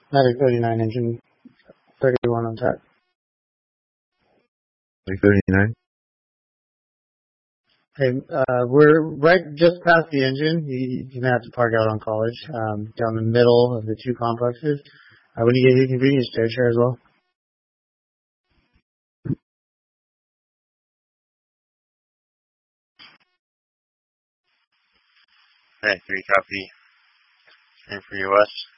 Mavic 39 engine, 31 on tap. Mavic 39? Hey, we're right just past the engine. You're going to have to park out on College, down the middle of the two complexes. When you get your convenience share as well. Hey, 3 copy. Same for US.